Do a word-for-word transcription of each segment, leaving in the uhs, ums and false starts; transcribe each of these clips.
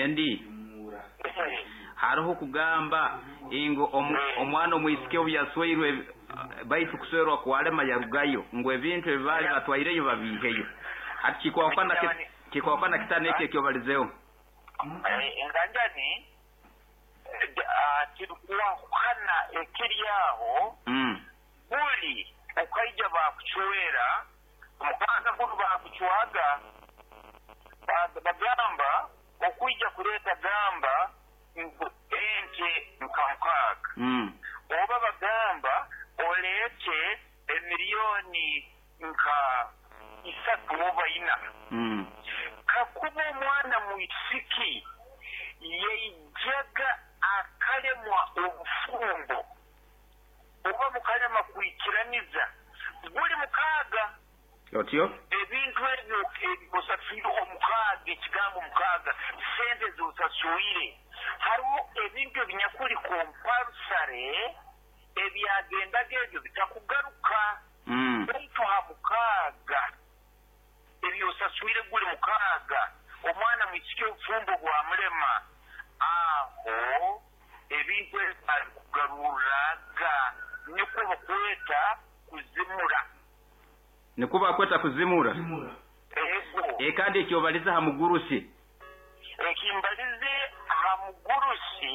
nyendi hariho kugamba ingo omwana omwisike obyaswirwe baitu kuswerwa kwalema yarugayo ngo ebintu ebali batwaireyo babiheyo ati kikwafana kikwafana kitaneke kyo balizeo ingandani kilikuwa kana ekiriaho mm buli ukaija bakuchwera mukanda kuno bakuchwaga bagamba okuija kuleta gamba ente nkamukaga mm oba bagamba olete emiliyoni nka isatu oba ina mm kakuba omwana muisiki yeijaga akalemwa obufumbo oba mukalema kwikiraniza buli mukaga otyo ebintu ebyo ebikosafiro omukaga ekigambo mukaga sente zosasuire hariho ebintu ebinyakuli compulsory ebyagendaga ebyo bitakugaruka mm baitu ha mukaga ebyosasuire guli mukaga omwana mwikike obufumbo bwa mulema aho ebintu ebikugaruraga nikuba kweta kuzimura nikuba kweta kuzimura ego e kandi ekyobaliza ha mugurusi ekimbalize ha mugurusi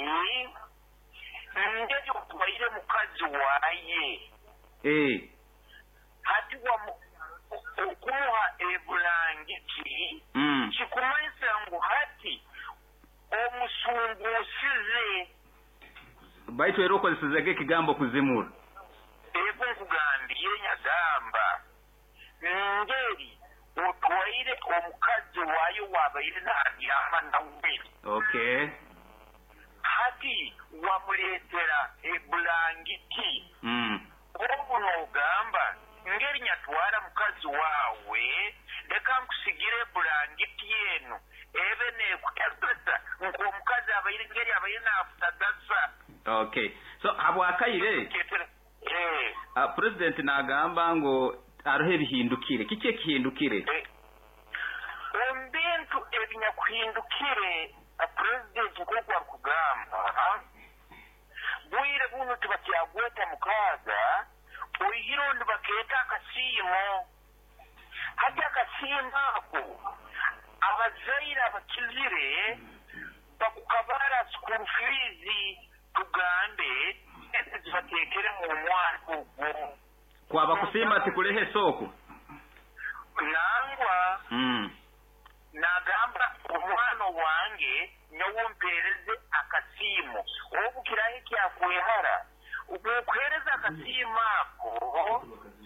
ngeri okutwaire mukazi waye eh hati wa okumuha ebulangiti mm kikumanyisa ngu hati omusungusize baitu ero kozesezege kigambo kuzimura ego nkugambiye nyagamba ngeri otwaire omukazi wayo wabaire nabyama nawe okay hati wamuletera ebulangiti mm obu nogamba ngeri nyatwara mukazi wawe leka nkusigire ebulangiti eno ebe nekutagasa nk'omukazi abaire ngeri abaire nakutagasa okay so habwakaire eh uh, president nagamba ngo arohe ebihindukire kiki ekihindukire ombintu ebinyakuhindukire president nk'okwa kugamba bwire buno tibakyagweta mukaga oihiro ndibaketa akasiimo hati akasiimo ako abazaire abakizire bakukabara school fees tugambe ente zibatekere mu mwana ogwo kwaba kusimba ati kulehe soko nangwa mm nagamba omwana wange nyowompereze akasiimo obukiraho kyakwehara ukwereza akasiimo ako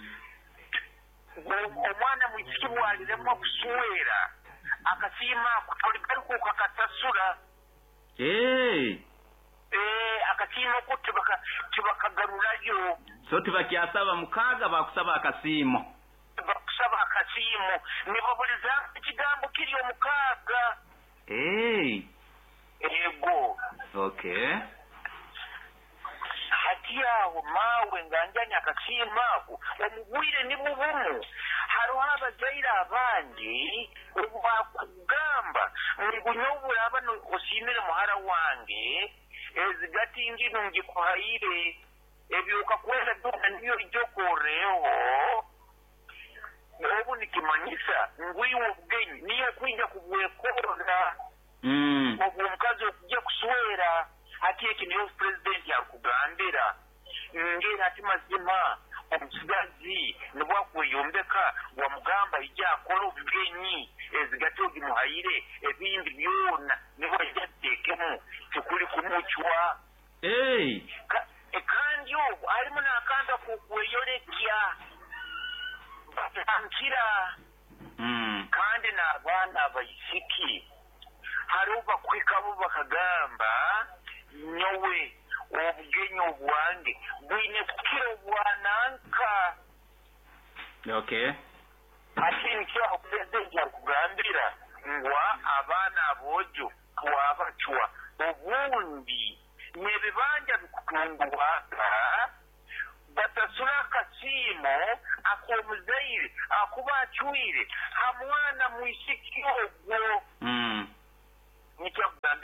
omwana mwikiki bwaliremu okuswera akasiimo ako toligaruka okakasasula eh eh akasiimo ko tibakagarurayo so tibakyasaba mukaga bakusaba akasiimo bakusaba akasiimo nibabuliza ekigambo kiri omukaga eh ego okay hati aho mawe nganjanya akasiimo ako omubwire ni bubumu hariho abazaire abandi bakugamba nigunyobura bano osimire muhara wange ezigati ngino ngikuhaire ebyuka kwenda dona niyo ijokoreho obu nikimanyisa ngwiwe obugenyi niyo kwinja kubwekorora mm obu omukazi okujja kuswera hati eki niyo president yakugambira ngeri hati mazima omusigazi nibwakweyombeka wamugamba ija akola obugenyi ezigati ogimuhaire ebindi byona nibo ejjatekemu tikuli kumuchwa eh kandi obu alimu nakanda kukweyolekya bankira mm kandi n'abaana abaisiki hariho bakwikabo bakagamba nyowe obugenyi obwange bwine kukira obwananka okay ati nikyo president yakugambira ngwa abaana abojo twabachwa obundi nebibanja bikutunduwaka batasula akasiimo ak'omuzaire akuba achwire ha mwana mwisiki ogwo mm nikyakugambira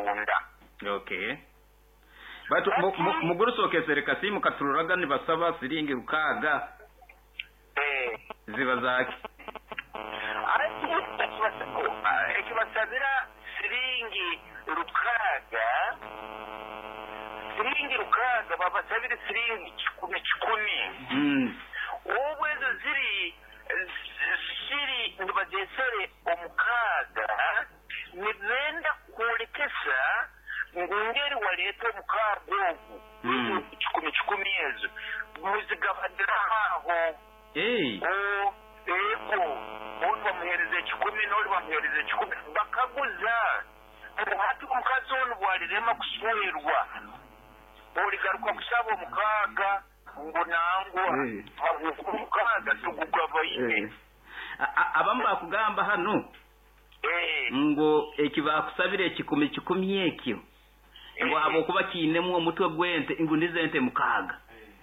munda. Okay. Batu mugurusoke serikasi mukatururaga nibasaba siringi rukaga. Eh. Ziba zaki. Ati ekibasabira siringi rukaga. Siringi rukaga babasabira siringi kikumi kikumi. Mm. Obwezo ziri siri nibazesere omukaga nibenda kuolekesa ngungeri waleta omukaga ogu mm. kikumi kikumi ezo muzigabadira aho. Hey. O ego oli bamuhereza ekikumi n'oli bamuhereza ekikumi bakaguza hati omukazi ono bwalirema kuswerwa oligaruka kusaba omukaga ngo nangwa omukaga tugugabaine. Abamu bakugamba hano ngo ekibakusabira ekikumi kikumi ekyo ngo abo kuba kinemu omutwe gwente ngo nizente mukaga.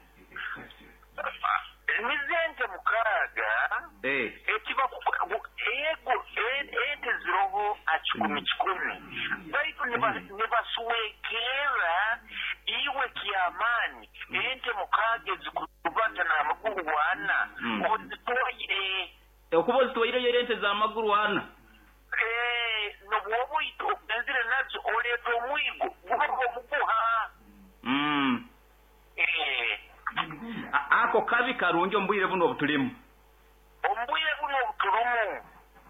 Nizente mukaga eh ekiba ego ente ziroho akikumi kikumi baitu nibasuwekera iwe kiamani ente mukaga zikubata na amaguru wana ozitoyire okuba ozitoyire yere ente za amaguru wana eh nobwobo ito benzire nazo oleto omwigo guko mukuha. Mm. Eh ako kabi karungi ombwire buno obutulemu ombwire buno obutulumu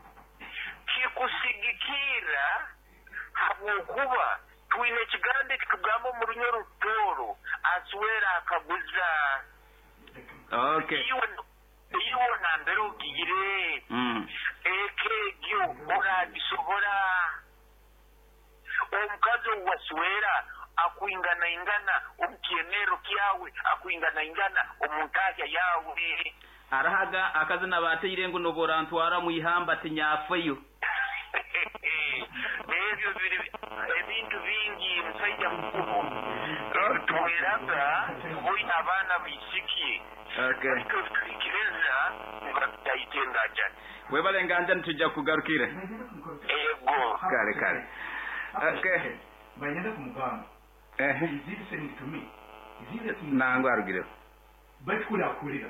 kikusigikira habwokuba twine ekigande kitugamba mu lunyo lutoro aswera akaguza. Okay. Iwo nambere ogiyire mm. ekegyo oragisobora omukazi owaswera akuingana ingana omukiemero kyawe akuingana ingana omuntahya yawe arahaga akazina bateire ngo noborantwara mu ihamba tinyafeyo. Ebyo biri ebintu bingi musajja mukuru tuweraga boina abana bisiki. Okay. Kireza nibatayitengaja webale nganja ntujja kugarukire ego kare kare. Okay. Bayenda kumugamba eh izindi se nitumi izindi nango arugire bakula kulira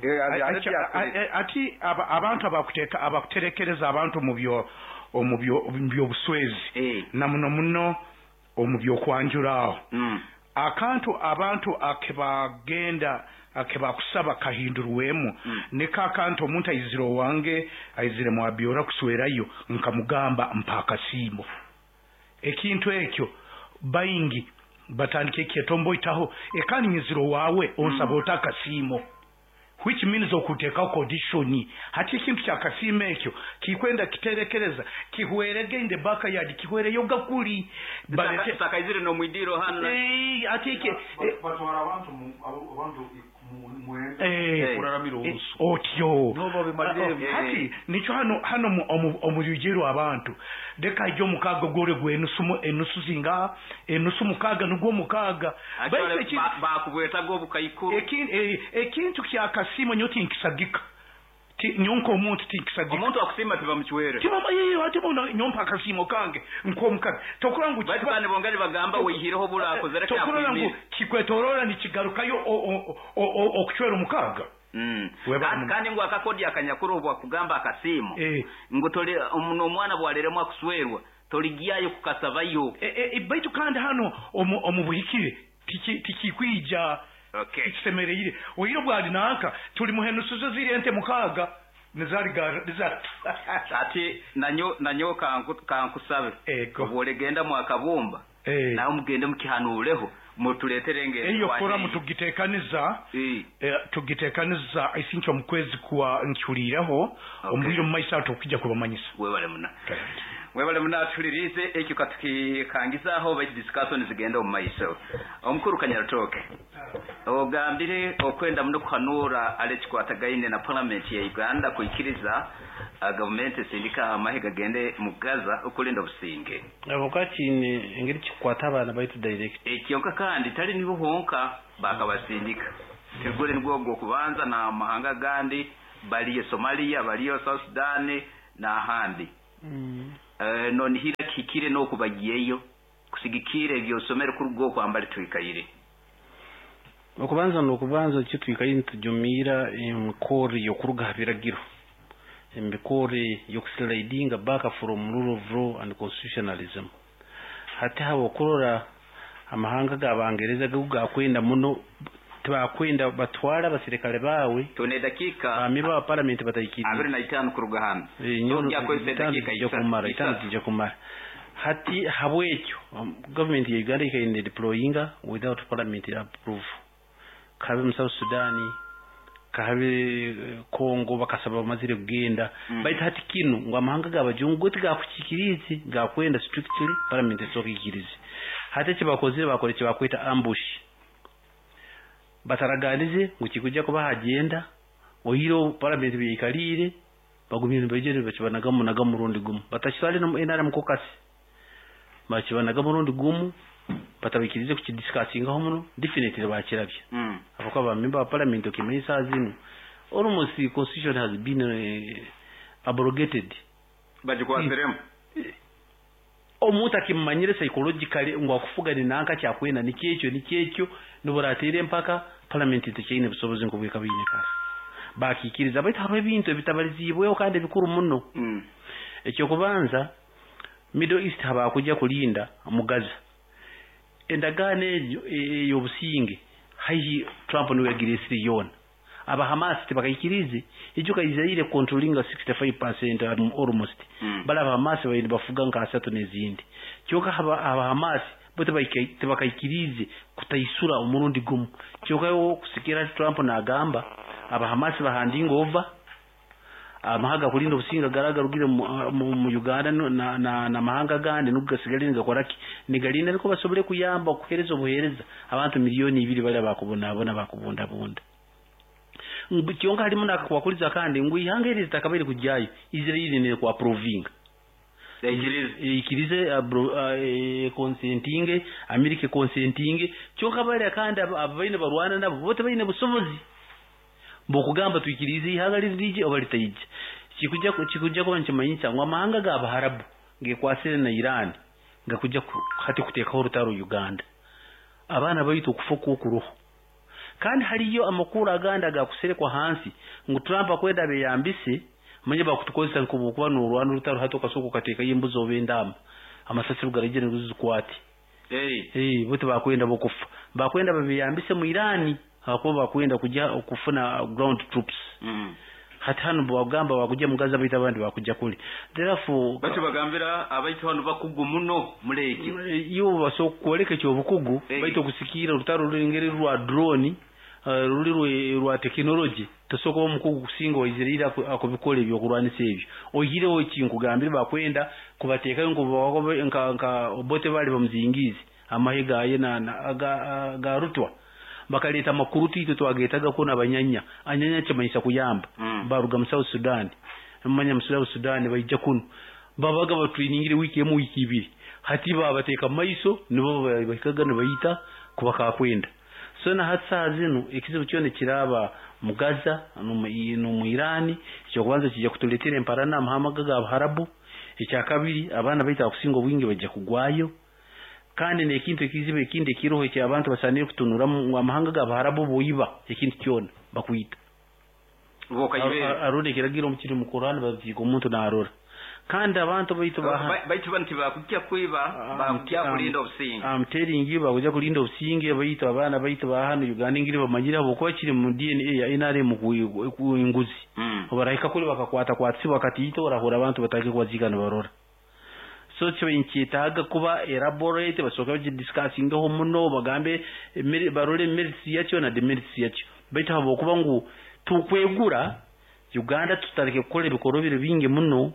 eh ati abantu abakuteeka abakuterekereza abantu mu byo omubyo byo buswezi na muno muno omubyo kwanjuraho akantu abantu akebagenda akebakusaba kahindurwemu ne kakantu omuntu ayiziro wange ayizire mu abiora kuswerayo nkamugamba mpaka simo ekintu ekyo bayingi batandike kyetombo itaho ekani nyiziro wawe onsaba otaka simo which means okuteka condition hati kintu kya kasime ekyo kikwenda kiterekereza kihuerege inde baka yadi kihuere yoga kuli balete sakayizire no mwidiro hano eh atike batwara abantu abantu eh uraramira ubuso otyo nobo bimalire hati nicho hano hano omuyujero abantu deka jo mukaga gore gwenu sumo enusu zinga enusu mukaga nugo mukaga bakubweta go bukayikuru ekintu kya kasimo nyoti nkisagika ti nyonko omuntu tinkisagika omuntu akusima tiba mukiwere ti mama yeyo ati bona nyompa kasimo kange nko mukaga tokurangu bati bane bongari bagamba weyihireho bulako zereka tokurangu kikwetorora ni kigarukayo okuchwera mukaga mm kandi ngo akakodi akanyakuru bwa kugamba akasimo ngo tole omuno mwana bwaleremu akuswerwa toligiyayo kukasavayo e baitu kandi hano omubuhikire tiki tikikwija. Okay. Isemereyire oyiro bwali nanka tuli muhenusuzo ziri ente mukaga nezari gar ati nanyo nanyo kanku kankusabe obolegenda mu akabumba nawo mugende mukihanuleho mutuletere ngere eyo kora mutugitekaniza eh tugitekaniza I think omukwezi kuwa nchuliraho ombiro maisa tukija kubamanyisa webale muna webale muna tulirize ekyo katukikangizaho ba discussion zigenda mu maisa omukuru kanyaratoke ogambire okwenda muno kuhanura alechikwatagaine na parliament ya Uganda kuikiriza government sindika amahiga gende mugaza okulinda businge abokati ni ngiri chikwata abana baitu direct ekyoka kandi tali nibo honka bakabasindika tigore nigwo kubanza na mahanga gandi baliye Somalia baliye South Sudan na handi mm. eh noni hira kikire no kubagiyeyo kusigikire byosomere kuri gwo kwambara twikayire okubanza nokubanza kitwikayire tujumira emikori yokuruga biragiro emikori yokuslidinga back from rule of law and constitutionalism hati habo kurora amahanga gabangereza guga kwenda muno twakwenda batwara basirikale bawe tone dakika amiba parliament batayikiri abiri na itanu kuruga hano nyo yakwese dakika ikumara itanu tije kumara hati habwecyo um, government ya Uganda ikainde deployinga without parliament approve kabe mu South Sudan kabe Kongo bakasaba amazire kugenda mm. baita hati kinu ngo amahanga gabajungu goti gakukikirizi gakwenda strictly parliament sokikirizi hati kibakozire bakore kibakwita ambush bataraganize ngo kikujya kuba hagenda ohiro parliament biyikalire bagumye bejere bakibanaga mu naga murundi gumu batashitale no enara mukokasi bakibanaga murundi gumu batabikirize ku kidiscussinga ho muno definitely bakirabye mm. abako ba member of parliament okimisa zinu almost the constitution has been uh, abrogated bajikwa serem omuta kimanyire psychologically ngo akufuga ni nanka kyakwena nikyecho nikyecho nuburatere mpaka parliament itekyine busobozi ngo bweka bine kare bakikiriza baita haro ebintu ebitabalizibwe kandi bikuru muno mm. ekyo kubanza Middle East haba kujja kulinda mugaza endagane yobusinge hayi Trump niwe girisiri yona aba Hamas tibakayikirize ijuka Israel controlling sixty-five percent almost mm. bala aba Hamas bayindi bafuga nkasatu nezindi cyoka haba aba Hamas bote bakayikirize kutayisura umurundi gumu cyoka yo kusikira Trump na agamba aba Hamas bahanding over amahaga kulinda ubusinga garagara ugire mu Uganda na na, na mahanga gande nugasigalinga koraki nigalinda niko basobole kuyamba kuhereza obuhereza abantu miliyoni ibiri bali bakubona abona bakubunda bunda kyonga harimo nakwakuliza kandi ngo ihangerize takabiri kujyayo Israel ne kwa proving ikirize consenting America consenting cyoka bali kandi abaine barwana nabo bote baine busobozi mbokugamba twikirize ihagalize dije obalitaije kikujja kikujja ko nchimanyitsa ngo amahanga gaba harabu ngekwasire na Iran ngakujja hati kuteka urutaro Uganda abana bayito kufuka kuruho kandi hariyo amakuru aganda gakusere kwa hansi ngo Trump akwenda beyambise manye bakutukozesa nkubukuba n'urwano rutaro hato kasoko kateka yimbuzo obendama amasasi rugaragene ruzukwati eh eh bote bakwenda bokufa bakwenda babiyambise mu Irani hako bakwenda kujya kufuna ground troops mm. hati hano bwagamba bakujya mugaza bita abandi bakujya kuli therefore bati bagambira abaito hano bakugu muno muleki yo baso kwoleke cyo bukugu hey. baito kusikira rutaro rulingere rwa drone uh, ruli rwa technology tosoko mukugu kusinga wa Israel akobikole byo kurwanisa ebyo ohire okingu gambira bakwenda kubateka ngo bako nka nka bote bali bamuzingizi amahiga ye na ga, ga rutwa bakaleta makuruti ito twagetaga ko nabanyanya anyanya cyamanyisa kuyamba mm. baruga mu South Sudan manya mu South Sudan bayija kuno babaga ba trainingire wiki mu wiki ibiri hati babateka maiso nibo bayikaga nabayita kubaka kwenda so na hatsa zinu ikizibu cyone kiraba mugaza no mu Irani cyo kwanza kijya kutuletera imparana mahamaga abaharabu icya kabiri abana bayita kusingo bwinge bajya kugwayo kandi ne kintu kizibe ikindi kiroho cya abantu basanire kutunura mu amahanga gabaharabu boyiba ikindi cyone bakwita boka yibe arone kiragira mu kiri mu Quran bavyiga umuntu na arora kandi abantu bayito bayito banti bakujya kwiba bakujya kulinda obusinge am telling you bakujya kulinda obusinge bayito abana bayito ba hano Uganda ngire bamagira boko kiri mu D N A ya inare mu kuinguzi barahika kuri bakakwata kwatsi bakatito barahura abantu batake kwazigana barora so cyo inchitaga kuba elaborate basoka baje discussing ho muno bagambe barole merits yacyo na demerits yacyo baita habo kuba ngo tukwegura Uganda tutareke gukora ibikorobire binge muno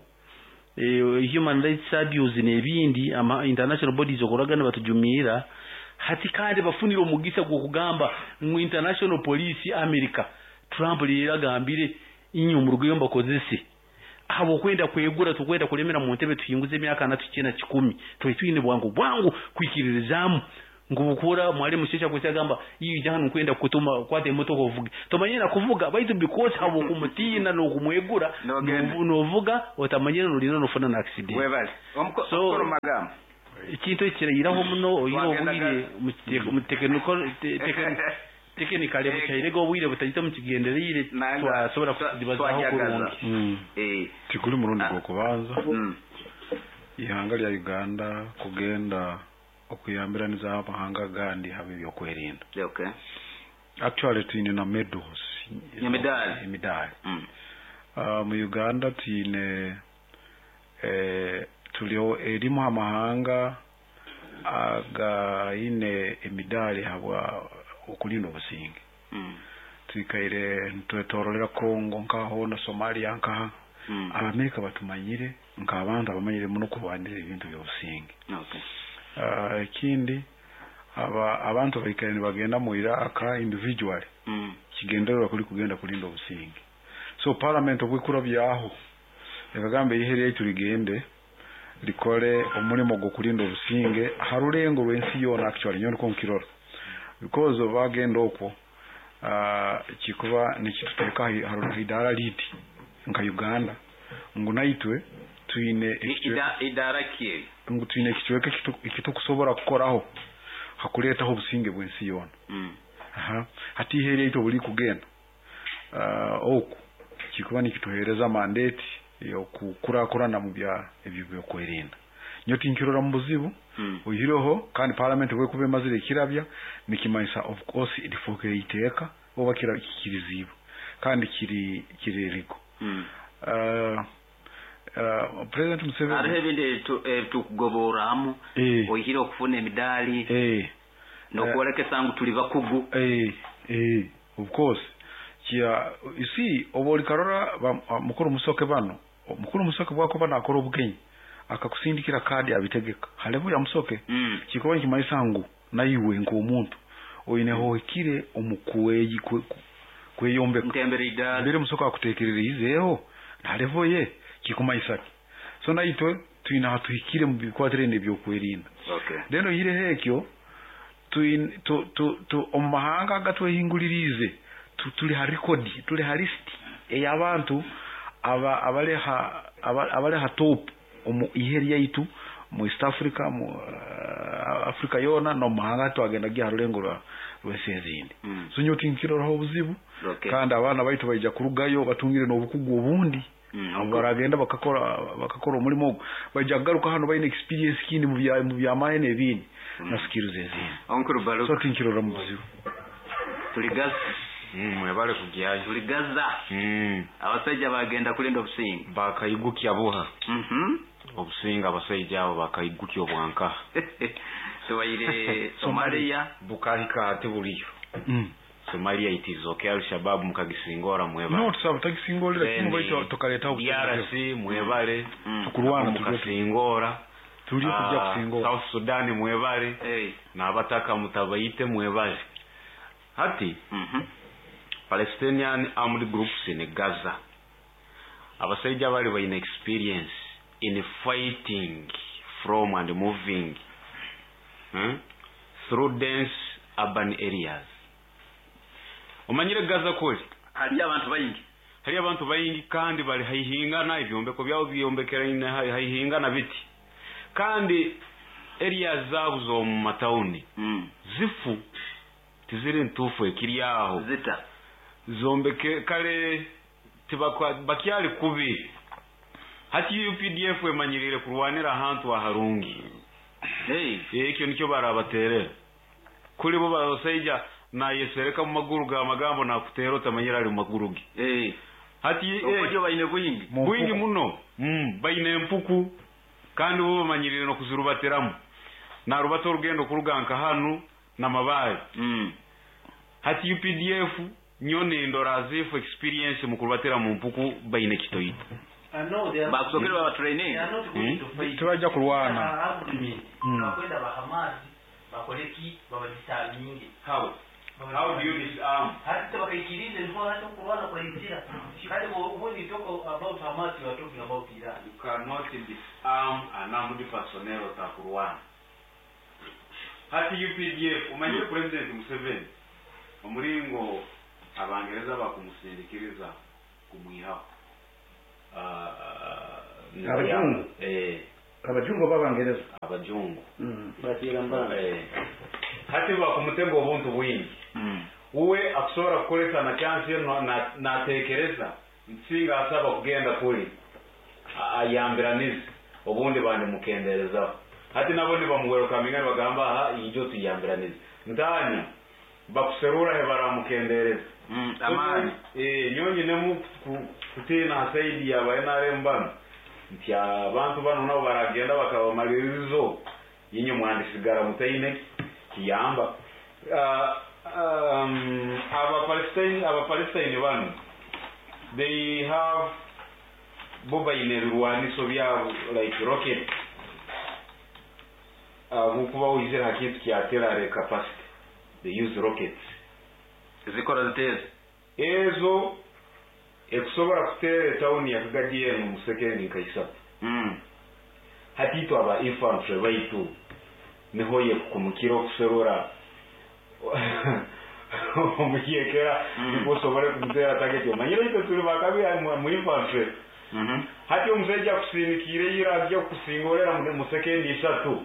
eh, human rights abuse nebindi ama international bodies okoragana batujumira hati kandi bafunira omugisa gwo kugamba mu international police America Trump liragambire inyumurugo yomba kozese habo kwenda kwegura tukwenda kulemera mu ntebe tuyinguze myaka na tukina kikumi twitwine bwangu bwangu kwikiririzamu ngubukura mwali mushisha kwesagamba iyi jahanu kwenda kutuma kwate moto kovuga tomanyira kuvuga baitu because habo kumutina no kumwegura no vuga otamanyira no lino nofana na accident webali so magam ikintu ekirayiraho muno oyira obwire mu technical technical ebukyayire go obwire butayita mu kigenderire twasobola kudibazaho kurungi tikuli murundi gwokubanza ihanga lya Uganda kugenda okuyambiraniza amahanga gandi habe byokwerinda. Okay. Actually tine na medals. Medali. Medali. Mm. Uh, mu Uganda tine eh tulio elimu amahanga aga ine emidali habwa okulinda obusinge. Mm. Twikaire ntwetorolera Congo nkaho na Somalia nkaha. Mm. Abamerika batumanyire nk'abantu abamanyire muno kubandira ebintu by'obusinge. Okay. Uh, kindi aba abantu baikani bagenda mu Iraka individually mm. kigenderera kuli kugenda kulinda obusinge. So parliament obwikura byaho yakagambe yihere yitu ligende likole omulimo go kulinda obusinge harulengo lwensi yona actually nyo konkirora because bagenda okwo uh, kikuba nikituteka harudara liti nka Uganda ngunaitwe tuine ida idara kiye ngo tuine kichweke kitu kitu kusobora kukoraho hakuletaho obusinge bwensi yona. Mm. Aha hati here ito buli kugenda uh, oku kikuba nikituhereza mandate yo kukura kurana mu bya ebyo byo kwerinda nyoti nkirora mu buzibu mm. uyiroho kandi parliament we kube mazire kirabya nikimanyisa of course ilifoke iteka oba kira kikirizibu kandi kiri kireriko. Mm. Uh, Uh, President Museveni arihe bindi tu eh, tukugoboramu eh. oyihira okufuna emidali eh no uh, kuoleke sangu tuli bakugu eh eh of course kia you see oboli karora mukuru musoke bano mukuru musoke bwako bana akora obugenyi akakusindikira kadi abitegeka halebu ya musoke mm. kikoba nkimayisangu nayiwe ngo omuntu oyineho ikire omukuweyi kweyombe ntembere idali mbere musoke akutekerere izeho halevu ye kikumaisaki so naitwe tuina hatuhikire mu bikwatire nebyo kwerinda. Okay. Deno yire hekyo tu tu tu, tu omahanga gatwe hingulirize tu, tuli ha record tuli ha list eyabantu aba abale ha abale ha top omu iheria yitu mu East Africa mu uh, Africa yona no mahanga to agenda gya rulengo rwa rwesezindi. Mm. So nyoti nkiro roho buzibu. Okay. Kandi abana baito bayija kurugayo batungire no bukugu obundi. Mm, baragenda bakakora bakakora umulimo bajagaruka hano bayine experience kindi mu bya mu bya mahene ebindi mm. na skills ezindi onkuru balu so tinkirora mu buzibu tuligaza mm mwebale kugiyayo tuligaza mm abasajja bagenda kulinda obusinga bakayigukya buha mhm obusinga abasajja abo bakayigukya obwanka tuwaire Somalia bukahika ate buliyo mm Somalia it is okay Al-Shabaab mukagisingora mwebale no tusaba tagisingolera kimu baito tokaleta D R C mwebale tukurwana tukasingora tuli kujja kusingora South Sudan mwebale hey. na abataka mutabayite mwebale hati mhm Palestinian armed groups in Gaza abasajja bali bayina experience in fighting from and moving hmm? through dense urban areas. Omanyire Gaza koli hali abantu bayingi hali abantu bayingi kandi bali hayihingana ibyombeko byabo byombekera ina hayihingana biti kandi areas zabo zo mu matawuni mm. zifu tizire ntufu ekiriyaho zita zombeke kale tibakwa bakyali kubi hati U P D F emanyirire kurwanira ahantu aharungi hey ekyo nicyo barabaterera kuli bo basayija na yesereka mu maguru ga magambo na kutero tamanyira ali mu magurugi eh hati okojo bayine buyingi buyingi muno mm bayine mpuku kandi bo bamanyirire no kuzirubateramu na rubato rugendo kuruganka hanu na mabaye mm hati U P D F nyone ndorazifu experience mu kurubatera mu mpuku bayine kitoyita bakusokere baba training tubajja kulwana nakwenda bahamasi bakoleki babajita nyingi how how do you disarm hata bakaikirize ndio hata kulwana kwa injira kale when you talk about Hamas you are talking about Iran you cannot disarm an armed personnel takurwana hati U P D F umanye president Museveni umuringo abangereza bakumusindikiriza kumwihaho Arabungu eh abajungu b'abangereza abajungu batira mbana hati bakumutego obuntu bwingi uwe akusobora kukolesa na chance natekereza nsinga asaba kugenda kuri ayambiranize obundi bandi mukenderezaho hati nabo nibamuwerukaminga bagamba aha ijo tuyambiranize ndanya bakuserura he baramukendereza amani eh nyonyi nemu kutina saidi ya baenare mbana nti abantu bano nabo baragenda bakabamalirizo yinyo mwandisigara mutaine kiyamba uh, um aba Palestine aba Palestine bano they have boba inerwani so byabo like rocket uh mukuba uyizira hakitu kiatera re capacity they use rockets zikora ziteze ezo ekusobora kutere town ya kagadiye mu musekeni kaisa mm hatito aba infantry baitu niho ye kumukiro kuserura omukiyekera nikusobora kumutera target manyiro ito turi bakabira mu infantry mhm hati omuseja kusinikire yira ajya kusingorera mu musekeni isatu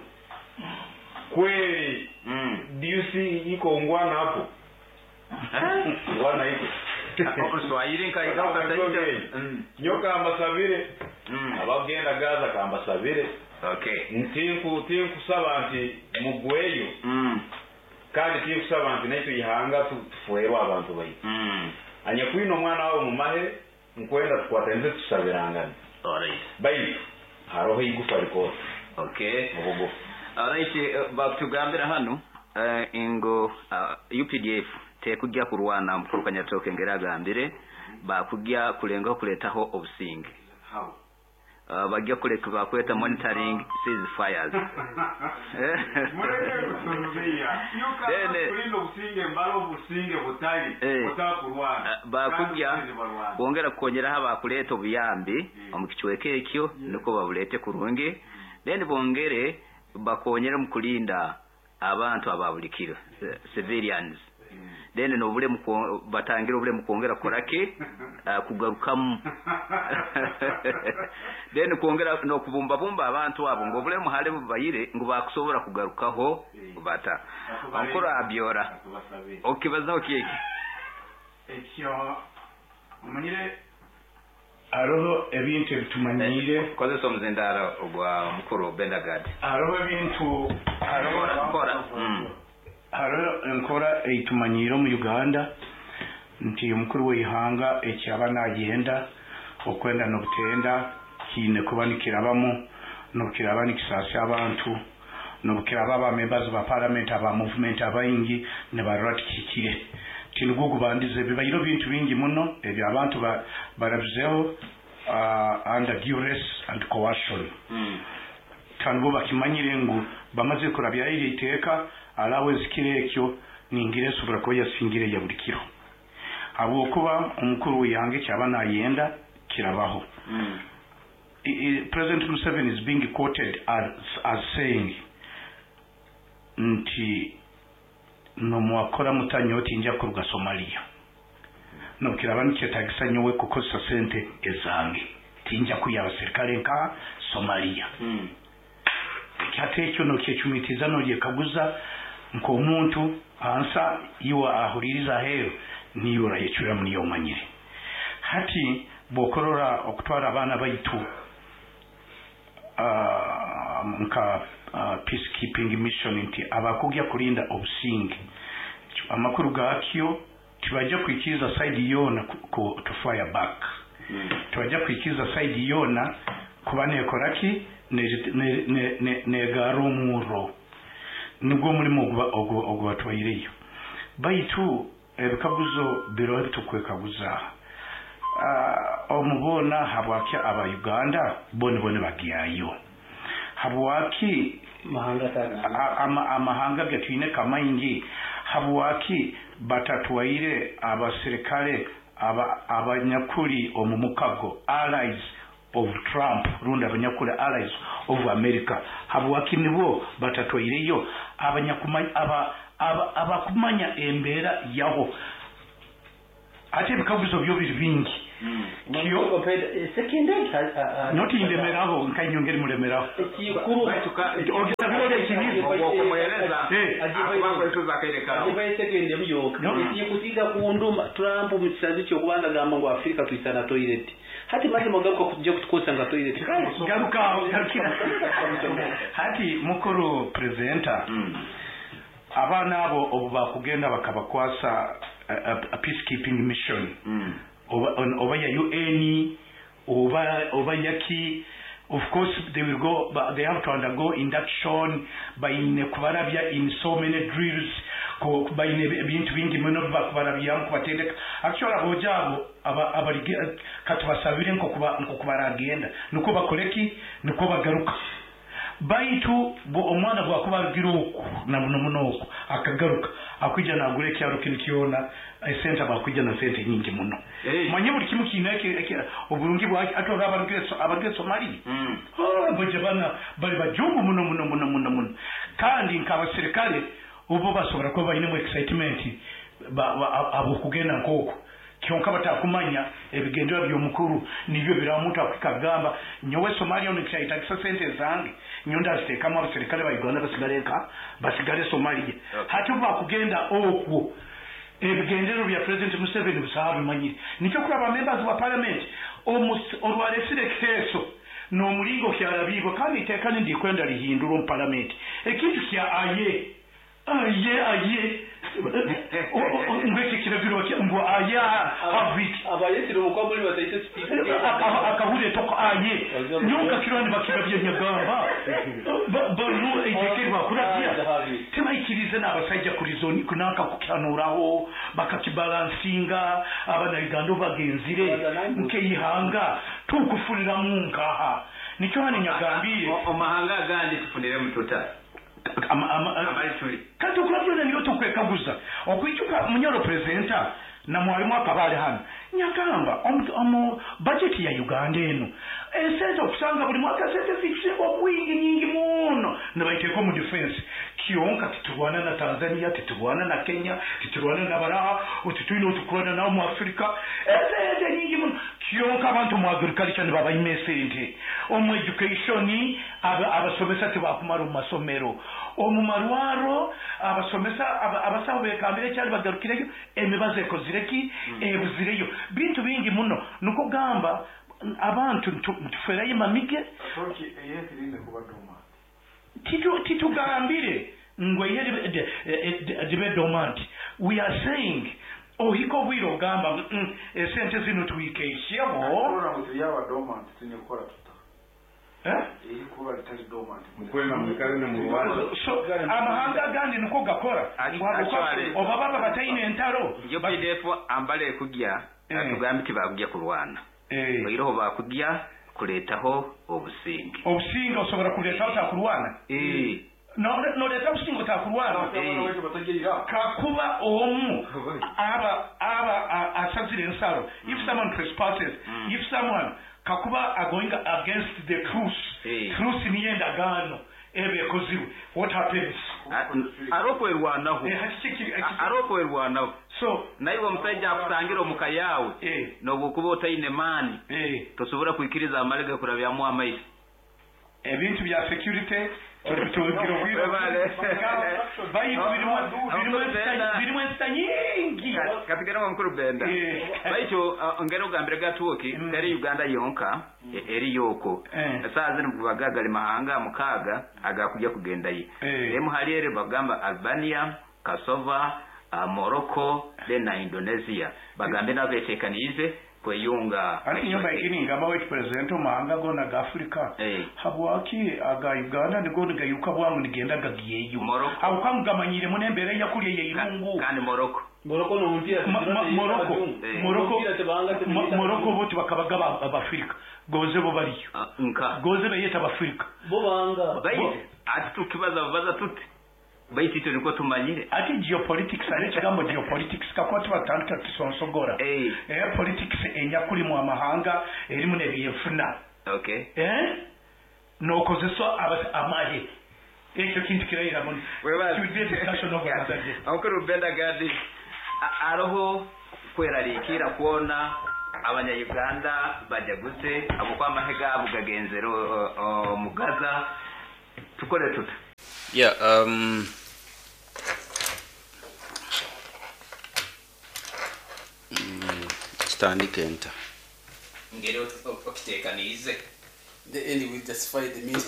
kweli mm do you see iko ngwana hapo ngwana iko Swahili nkaida ukataita nyoka ambasabire mm abagenda gaza kambasabire okay ntinku tinku saba nti mugweyo mm kandi tinku saba nti naito ihanga tufuerwa abantu bayi mm anyakwino mwana wao mumahe nkwenda tukwatenze tusabirangana alright bayi haroho igufa riko okay mubugo alright uh, bakutugambira hano uh, ingo uh, U P D F tekujja kurwana mukuru kanyatoke ngeragambire bakujja kulenga kuletaho obusinge how uh, bajja kuleka bakweta monitoring ceasefires mureke kusurubiya yuka kulindo businge mbalo businge butali butakurwana bakujja bongera kukonyeraho abakuleta obuyambi omukichweke ekyo niko babulete kurunge then bongere bakonyera mu kulinda abantu ababulikiro civilians then no bule batangira bule mukongera korake uh, kugarukamu then kuongera no kubumba bumba abantu abo ngo bule muhale bayire ngo bakusobora kugarukaho bata ankora abyora okibazaho kiki ekyo manyire aroho ebintu bitumanyire koze somzendara ogwa mukuru Bendagad aroho ebintu aroho kora mm haro enkora eitumanyiro mu Uganda nti omukuru w'ihanga ekyaba nagenda okwenda no butenda kine kubanikira bamu no kirabanikisasa abantu no kirababa members ba parliament aba movement abayingi ne barat kikire tinugugu bandize bibayiro bintu bingi muno ebyo abantu barabizeho uh, under duress and coercion mm tango bakimanyire ngo bamaze kurabya iri iteka alawe zikire ekyo ningire subra ko yasingire ya bulikiro abo kuba omukuru yange cyabana yenda kirabaho mm. President Museveni is being quoted as, as saying nti no mwakora mutanyoti njya kuruga Somalia no kirabani cyetagisa nyowe kuko sente ezange tinja kuyaba serikali nka Somalia mm. Kyatecho no kyechumitiza no yekaguza nko umuntu ansa iwa ahuririza heyo niyo rayechura muri yo manyire hati bokorora okutwara abana baitu uh, nka uh, peacekeeping mission nti abakugya kulinda obusinge amakuru gakyo tibajja kwikiza side yona ku to fire back mm. tibajja kwikiza side yona kubane koraki ne ne ne ne, ne garumuro nubwo muri muguba ogwo ogwo batwayireyo baitu ebikaguzo biro tukwekaguza ah omubona habwaki aba Uganda bone bone bagiyayo habwaki mahanga tana ama amahanga gatwine kamayingi habwaki batatwaire abasirikale aba abanyakuri omumukago allies of Trump runda abanyakuri allies of America habwaki nibo batatwayireyo abanyakumanya aba abakumanya embera yaho ate bikaguzo byo bingi kiyo secondary not indemeraho nkanyongera muremeraho kikuru ogeza biro kinini okumueleza ajiba kwetu zakaireka ajiba secondary myoka yikutinda kuunduma Trump mukisazi cyo kubanga gamba ngo Afrika tuisana toilet hati maze mugaruka kujya kutukosa nga toilet garuka garukira hati mukuru presenter abana abo obu bakugenda bakabakwasa a peacekeeping mission over over ya U N over over yaki of course they will go but they have to undergo induction by in kubarabya in so many drills ko by bintu bingi muno bakubarabya kubatendeka actually abojabo abarige katubasabire nko kuba nko kubaragenda nuko bakoleki nuko bagaruka baitu bo omwana bwa kubagira uko na muno muno uko akagaruka akwija nagure cyaro kinikiona center bakwija na sente nyingi muno manye buri kimu kineke uburungi bwa atora abarugire abarugire Somali mm oh boje bana bali bajungu muno muno muno muno muno kandi nkaba serikali ubo basobora ko bayine mu excitement abo kugenda nkoko kyonka batakumanya ebigendera by'omukuru nibyo biramuta akikagamba nyowe Somalia on excited sente zange nyonda ziteka mu serikali ba Uganda basigareka basigare Somalia hatuba kugenda okwo ebigendero bya President Museveni busabe manyiri nicyo kuri aba members wa parliament olwaresire keso no mulingo kyarabigo kandi itekane ndi kwenda lihinduro mu parliament ekintu kya aye aye aye ngweke kirabiro cyangwa aya havit abayesire mu kwamuri batayise speaker akahure toko aye nyuka kirani bakirabye nyagamba banu ejekirwa kurabya tema ikirize n'abasajja kuri zone kunaka kukanuraho bakakibalansinga abana igando bagenzire mukeyihanga tukufurira mungaha nicyo hane nyagambire omahanga gandi tufunire mutota ama ama amalituri kandi ukurabyo niyo tukwekaguza okwicuka munyoro presenter na mwalimu akabale hano nyagamba omu budget ya Uganda eno esente okusanga buli mwaka sente zikisebo mwingi nyingi muno nabaiteko mu defense kionka titubwana na Tanzania titubwana na Kenya titubwana na Baraha utituino tukurana na mu Afrika esente nyingi muno kionka abantu mu agriculture baba imesente omu education abasomesa tibakumara mu masomero omu marwaro abasomesa abasaho bekambire cyari bagarukire emibaze kozireki ebuzireyo bintu bingi muno nuko gamba abantu tuferaye mamige atoki eyetirinde kubadoma titu titugambire ngwe yeri dibe dormant we are saying oh hiko wiro gamba sente zino tuikeishebo ora mutu yawa dormant tinyokora tuta eh iri kuba litali dormant mukwema mwikale ne muwanzo so amahanga gandi nuko gakora obaba batayine entaro yo pidefo ambale kujya atugamba kibagujya kurwana eh oyiroho bakujya kuletaho obusingi obusingi osobora kuletaho takurwana eh no no leta usingo takurwana kakuba omu aba aba asazire nsaro if someone trespasses if someone kakuba are going against the truce truce niyenda gano ebe koziwe what happens aroko erwanaho aroko erwanaho so naibo msaija akusangira omukayawe no bukuba otayine mani tosobora kwikiriza amarega kurabya mu amaisi ebintu bya security tutugiro bwiro bayi birimo nsanyingi katigera mu mukuru benda bayicho ngero gambira gatuoki teri Uganda yonka eri yoko saza nibagagali mahanga mukaga agakujya kugenda yi emu haliere bagamba Albania Kosovo Morocco na Indonesia bagambe nabetekanize kweyunga ari nyumba ikini ngamba wetu president omahanga gona ga Afrika habwaki aga Uganda ndiko ngayuka bwangu nigenda gagiyeyo aho kamgamanyire munembere yakuriye yirungu kandi Morocco Morocco no mpira Morocco Morocco Morocco botu bakabaga ba Afrika goze bo bariyo nka goze beyeta ba Afrika bo banga bayi ati tukibaza baza tuti bayitito niko tumanyire ati geopolitics ari kigambo geopolitics kakwatu batandika tusonsogora eh eh politics enyakuri mu amahanga eri mu nebiyefuna okay eh no kozeso amaje ekyo kintu kirayira mun weba tude discussion of that day ankuru benda gadi aroho kwera likira kuona abanya-Uganda bajya gute abo kwa mahega bugagenzero mugaza tukore tuta. Yeah, um standing enter. Ngero okitekanize. The end we justify the means.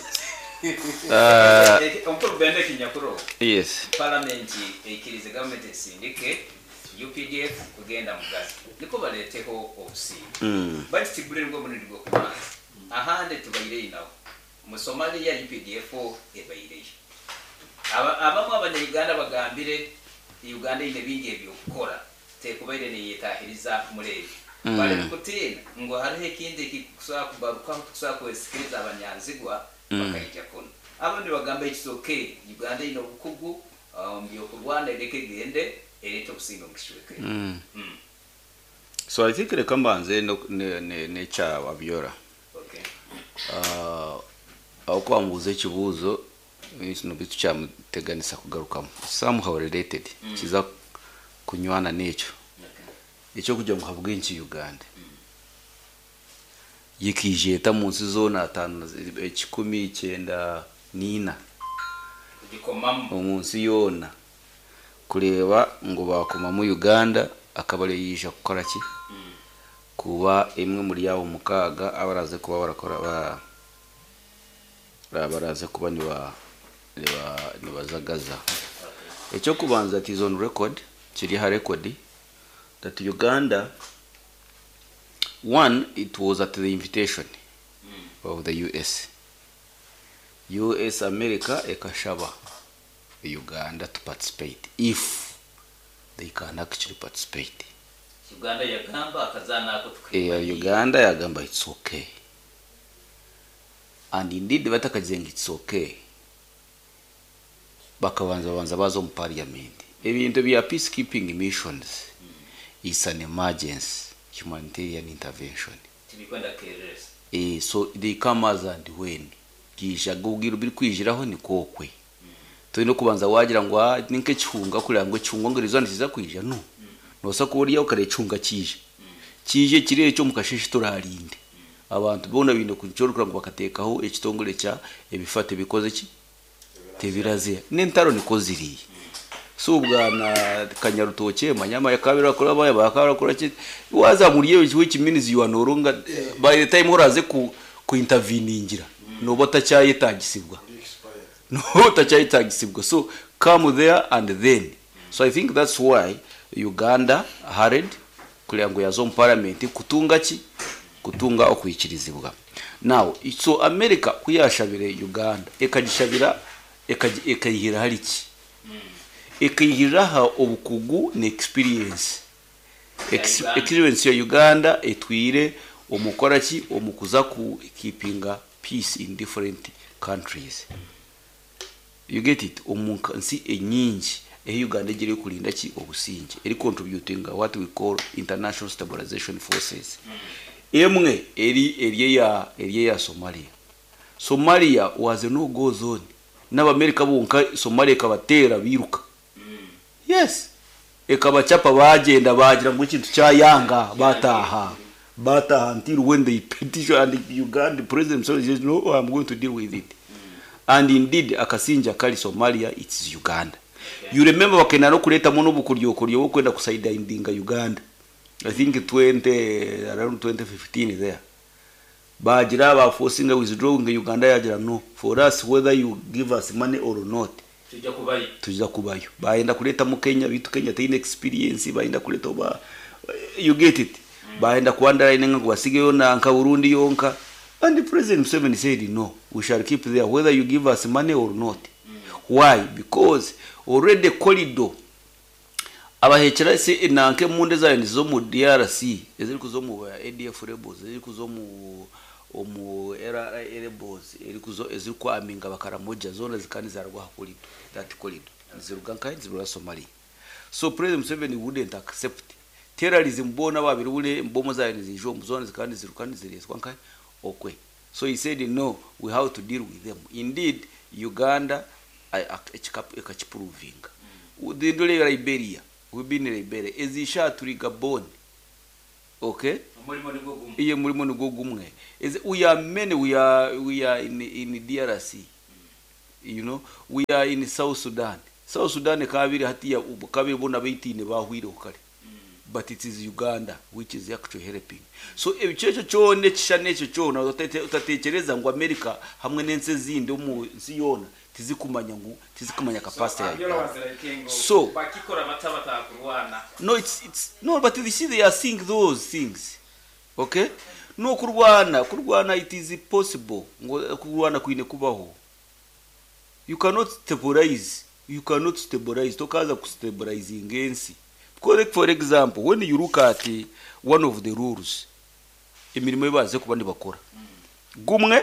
Uh, Onkuru bende kinyakuro. Yes. Parliament ekirize government sindike U P D F kugenda mugazi. Niko baleteho obusi. Mm. Bati tigure ngo munindi go kubanza. Ahande tubayire inawo. Mu Somalia U P D F ebayire. Aba abamwe abanya-Uganda bagambire Uganda ine bingiye byo gukora. Te kubayire ne yetahiriza murebi. Mm. Bale kutina ngo hariho ikindi kikusaba kubaruka kusaba kwesikiriza abanyanzigwa bakayija kono. Abandi bagamba ikisoke Uganda ino bukugu mbyo ku Rwanda ireke gende ereto kusinga mukishweke. Mm. Mm. So I think reka mbanze no ne ne, ne cha wabyora. Okay. Uh aho kwamuze kibuzo no bitu cha muteganisa kugarukamo. Somehow related. Mm. Kiza kunywana n'icyo. Icyo kujya ngo havuga inki Uganda. Mm. Yikijeta munsi zona atanu ekikumi icyenda nina. Gikomamo umunsi yona kureba ngo bakoma mu Uganda akabale yisha gukora ki. Mm. Kuba imwe muri yabo mukaga abaraze kuba barakora ba baraze kuba ni ba ni bazagaza. Icyo kubanza ati on record kiri ha record that Uganda, one, it was at the invitation mm. of the U S. U S America ekashaba Uganda to participate if they can actually participate. Uganda yagamba akazana ako tukwe. Yeah, Uganda yagamba it's okay. And indeed batakajenga it's okay. Bakabanza banza bazo mu parliament. Ebintu bya peacekeeping missions mm. is an emergency humanitarian intervention. Tibikwenda keres. Eh, so they come as and when kisha gugira biri kwijiraho ni kokwe. Mm. To no kubanza wagira ngo ninke cyunga kuri ngo cyunga ngo rizone ziza kwija no. Mm. No so kuriya ukare cyunga kije. Mm. Kije kireye cyo mukashishi turarinde. Mm. Abantu bona bino kunchorukura ngo bakatekaho ekitongole cya ebifate bikoze ki tebiraze n'entaro niko ziri. So bwana Kanyarutoke manyama yakabira kora baya bakara kora ki waza muriye which means you are no longer by the time uraze ku ku interveningira no batacyayetagisibwa no batacyayetagisibwa. So come there and then. So I think that's why Uganda hurried kugira ngo yazo mu parliament kutunga ki kutunga okwikirizibwa. Now so America kuyashabire Uganda ekagishabira ekayihira hari ki ekayihiraha obukugu ne experience Ex experience ya Uganda etwire omukora ki omukuza ku keepinga peace in different countries. You get it? Omunkansi enyingi e Uganda gire kulinda ki obusinge eri contributing what we call international stabilization forces. Emwe eri eri ya eri ya Somalia. Somalia was a no go zone. Naba America bunka Somalia kabatera biruka. Mm. Yes. Ekabachapa bagenda bagira ngo ikintu cya yanga bataha. Bataha until when they petition and the Uganda president says no, I'm going to deal with it. Mm. And indeed akasinja kali Somalia it's Uganda. Okay. You remember wakena no kuleta mono bukuryo kuryo wo kwenda kusaida indinga Uganda. I think twenty around twenty fifteen there. Bagira ba forcing a withdrawing the Uganda yagira no for us whether you give us money or not tujja kubayo tujja kubayo baenda kuleta mu Kenya bitu Kenya taine experience baenda kuleta ba you get it mm. baenda kuandara inenga kwasige yona anka Burundi yonka and the president Museveni said no we shall keep there whether you give us money or not. Mm. Why? Because already corridor abahekera se nanke munde zayo nizo mu D R C eziri kuzo mu A D F rebels eziri kuzo mu omu era rebels eziri kuzo eziri kwa aminga bakaramoja zona zikani zarwa hakuri that corridor ziruganka zibura Somalia. So President Museveni wouldn't accept terrorism bona babiri ule mbomo zayo nizijo mu zona zikani zirukani zireswa nkai okwe. So he said no, we have to deal with them. Indeed Uganda ekachiproving. The Liberia we've been in Liberia ezisha turi Gabon okay umurimo ni gugumwe iye murimo ni gugumwe is we are many we are we are in in D R C you know we are in South Sudan South Sudan kabiri hatiya kabiri bona beitine bahwire ukari but it is Uganda which is actually helping so ebicecho cyone kishane cyo cyona utatekereza ngo America hamwe nense zindi mu ziyona tizikumanya ngo tizikumanya capacity yayo so bakikora batabata kurwana no it's it's no but you see they are seeing those things okay no kurwana kurwana it is possible ngo kurwana kwine kubaho you cannot stabilize you cannot stabilize tokaza ku stabilizing ensi because for example when you look at one of the rules imirimo ibaze kubandi bakora gumwe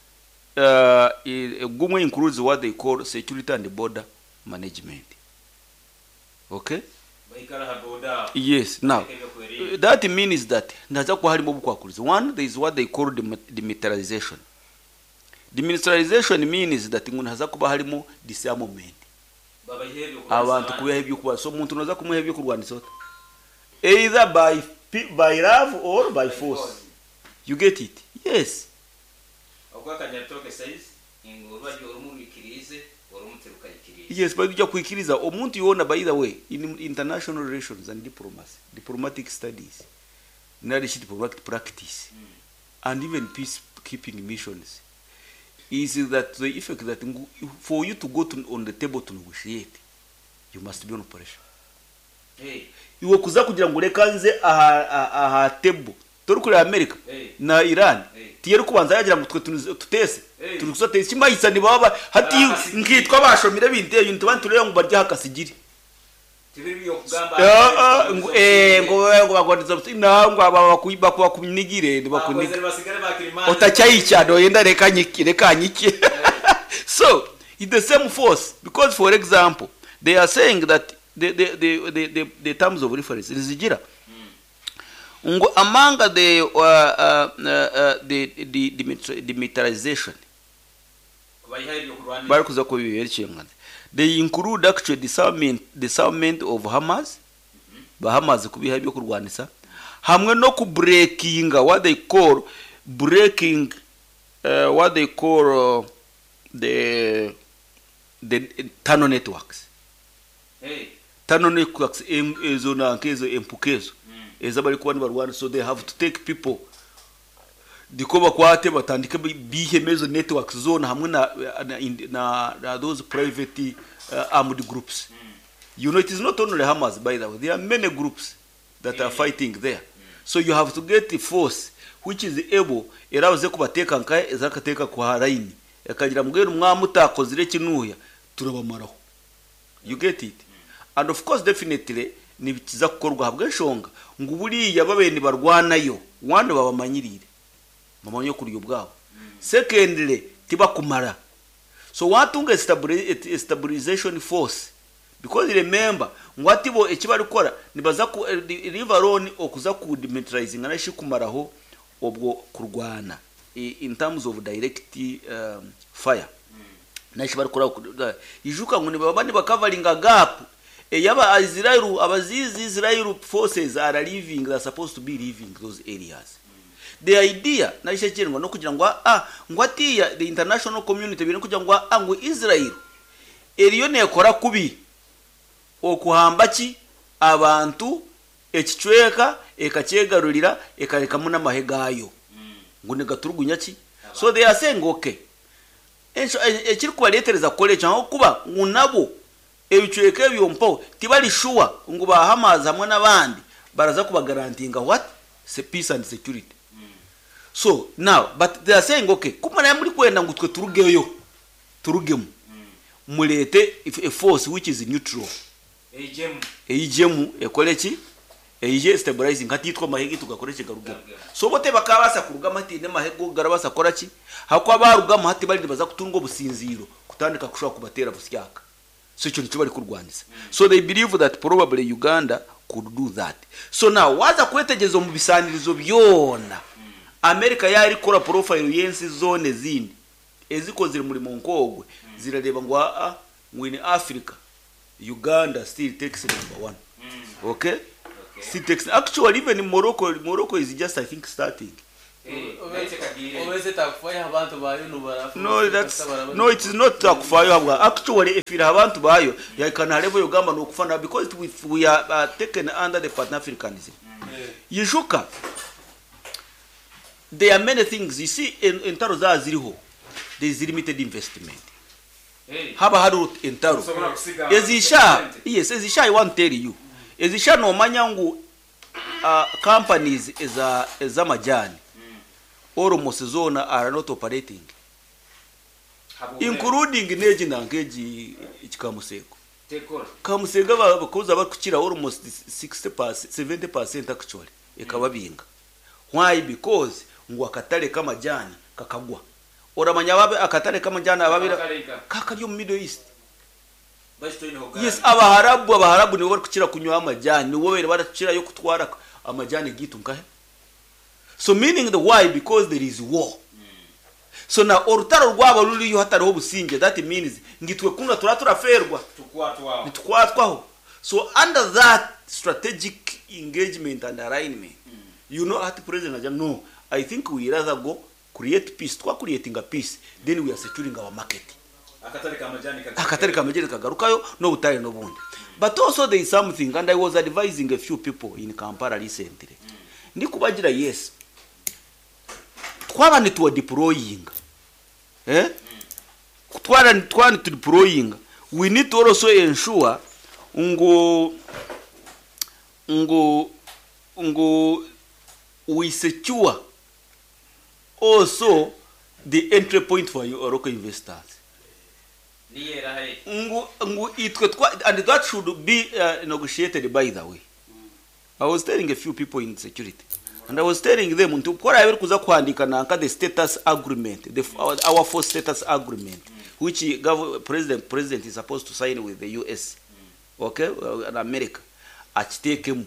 uh gumwe includes what they call security and border management okay yes now that means that ndaza ko harimo bukwakuriza one there is what they call demilitarization demilitarization means that ngo haza kuba harimo disarmament abantu kubeho ibyo kuba so umuntu noza kumuha ibyo kurwanisa either by by love or by force you get it yes okwakanyatoke size ingorwa ryo rumurikirize orumuterukayikirize yes but ujya kwikiriza umuntu yona by the way in international relations and diplomacy diplomatic studies knowledge diplomatic practice mm. and even peace keeping missions is that the effect that for you to go to on the table to negotiate you must be on pressure hey iwo kuza kugira ngo rekanze aha aha table tori kuri America hey. na Iran hey. tiyeri kubanza yagira ngo twe tutese hey. turi kusoteza kimbayisa ni baba hati nkitwa bashomire binteye into bantu rero ngo barya hakasigiri tibiri yo kugamba eh ngo ngo bagodiza na ngo aba kuyiba kwa kunyigire bakuniga otacyayicyado yenda reka nyiki reka nyiki so it's the same force because for example they are saying that the the the the, the, the terms of reference zigira mm. ngo among the uh, uh, uh, the the demilitarization bari kuza ko biyerekeye ngane they include actually disarmament disarmament of Hamas mm -hmm. ba Hamas kubiha byo kurwanisa hamwe no ku breaking what they call breaking uh, what they call uh, the the tunnel networks hey tunnel networks ezo na nkezo empukezo mm. ezabali kuba nibarwana so they have to take people dikoba kwate batandike bihe mezo networks zone hamwe na na, na, na those private uh, armed groups mm. you know it is not only Hamas by the way there are many groups that yeah. are fighting there mm. so you have to get the force which is able eraze kubateka nkaye ezakateka kwa haraini yakagira mugero mwamutakozire kinuya turabamaraho you get it mm. and of course definitely ni bikiza gukorwa habwe shonga ngo buri yababeni barwanayo wande babamanyirire mamanyo kuri ubwabo mm. secondly tiba kumara so watunga stabilization force because remember ngwatibo ekibari kora nibaza ku riverone okuza ku demilitarizing nashi kumaraho obwo kurwana in terms of direct um, fire mm. nashi bari kora ijuka ngo nibabandi bakavaringa gap e yaba Israel abazizi Israel forces are living they are supposed to be living those areas mm. the idea nashi cyirwa no kugira ngo ah ngwatiya the international community bino kugira ngo ah ngo Israel eriyo nekora kubi okuhamba ki abantu ekicweka ekacyegarurira ekareka muna mahegayo mm. ngo negaturugunya ki so they are saying okay enso ekiri kubaletereza kole cyangwa kuba ngunabo ebicweka byompo tibali sure ngo bahamaza hamwe nabandi baraza kuba guaranteeing what peace and security mm. so now but they are saying okay kumana ya muri kwenda ngo twe turugeyo turugemu mm. mulete a force which is neutral ejemu ejemu ekoleki eje stabilizing hatitwa mahegi tugakoresha garugema so bote bakabasa kurugama tine mahego garabasa koraki hakwa barugama hati bari baza kutunga businziro kutandika kushaka kubatera busyaka so cyo nicyo bari kurwanisa mm. so they believe that probably Uganda could do that so now waza kwetegezo mu bisanirizo byona mm. America yari kora profile yensi zone zindi ezikozira muri Monkogwe mm. zirareba ngo a mwini Africa Uganda still takes number one mm. okay City actually even in Morocco Morocco is just I think starting. No, that's no, it is not Takufayo. Actually, if you have want to buy you, you can have Uganda no kufana because we we are uh, taken under the Pan Africanism. Yishuka. There are many things you see in in Taroza Ziriho. There is limited investment. Haba haru in Taro. Ezisha, yes, Ezisha. I want to tell you, Ezisha no manyangu uh, companies is a is a majani. Almost zona are not operating, including neji na ngeji Kamusego. Kamusego bakoza bakuchira almost sixty percent, seventy percent actually ekababinga. Why? Because ngo akatale kama jani kakagwa. Oramanya babe akatale kama jani ababira kakabyo mu Middle East. Yes, abaharabu abaharabu ni bari kuchira kunywa amajani, ni wowe barachira yo kutwara amajani gitu nkahe. So meaning the why, because there is war. Mm. So now orutaro rwaba ruri yo hatari ho businge, that means ngitwe kuna turatura ferwa tukwatwaho tukwatwaho. So under that strategic engagement and alignment, mm. you know at president aja no, I think we rather go create peace, twa creating a peace, then we are securing our market. Akatari kamajani kagarukayo. Akatari kamajani kagarukayo no utari no bundi. But also there is something, and I was advising a few people in Kampala recently. Mm. Ndi kubagira yes. Twaba ni tuwa deploying. Eh? Twaba ni tuwa ni tu deploying. We need to also ensure ngo ngo ngo we secure also the entry point for your local investors. Ngo ngo itwe and that should be uh, negotiated by the way. I was telling a few people in security. And I was telling them to kwa I kuza kuandika nanka the status agreement, the our, our first status agreement, mm. which gov president president is supposed to sign with the U S, mm. okay, uh, and America. Achitekemu.